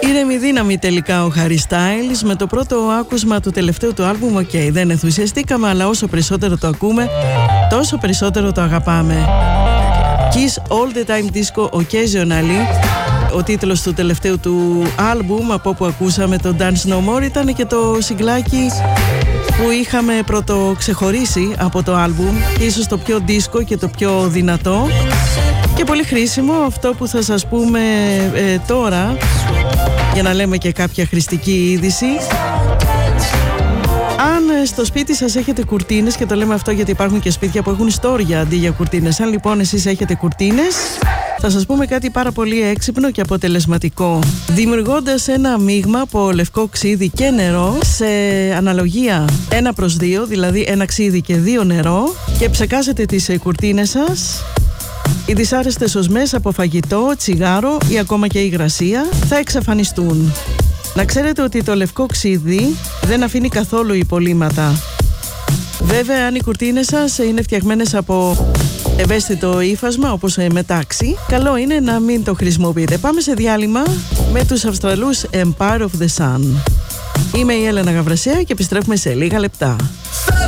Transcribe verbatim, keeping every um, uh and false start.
Ήρεμη δύναμη τελικά ο Harry Styles με το πρώτο άκουσμα του τελευταίου του άλμπουμ. Οκ, okay, δεν ενθουσιαστήκαμε, αλλά όσο περισσότερο το ακούμε, τόσο περισσότερο το αγαπάμε. Kiss All The Time Disco Occasionally, ο τίτλος του τελευταίου του άλμπουμ, από όπου ακούσαμε το Dance No More, ήταν και το συγκλάκι που είχαμε πρωτοξεχωρίσει από το άλμπουμ, και ίσως το πιο disco και το πιο δυνατό και πολύ χρήσιμο. Αυτό που θα σας πούμε ε, τώρα, για να λέμε και κάποια χρηστική είδηση. Αν στο σπίτι σας έχετε κουρτίνες, και το λέμε αυτό γιατί υπάρχουν και σπίτια που έχουν στόρια αντί για κουρτίνες, αν λοιπόν εσείς έχετε κουρτίνες, θα σας πούμε κάτι πάρα πολύ έξυπνο και αποτελεσματικό. Δημιουργώντας ένα μείγμα από λευκό ξύδι και νερό σε αναλογία ένα προς δύο, δηλαδή ένα ξύδι και δύο νερό, και ψεκάσετε τις κουρτίνες σας, οι δυσάρεστες οσμές από φαγητό, τσιγάρο ή ακόμα και υγρασία θα εξαφανιστούν. Να ξέρετε ότι το λευκό ξύδι δεν αφήνει καθόλου υπολείμματα. Βέβαια, αν οι κουρτίνες σας είναι φτιαγμένες από ευαίσθητο ύφασμα όπως μετάξι, καλό είναι να μην το χρησιμοποιείτε. Πάμε σε διάλειμμα με τους Αυστραλούς Empire of the Sun. Είμαι η Έλενα Γαβρασέα και επιστρέφουμε σε λίγα λεπτά.